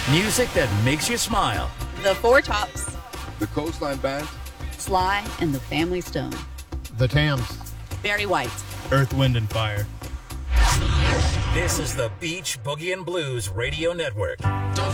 Music that makes you smile. The Four Tops. The Coastline Band. Sly and the Family Stone. The Tams. Barry White. Earth, Wind, and Fire. This is the Beach Boogie and Blues Radio Network. Don't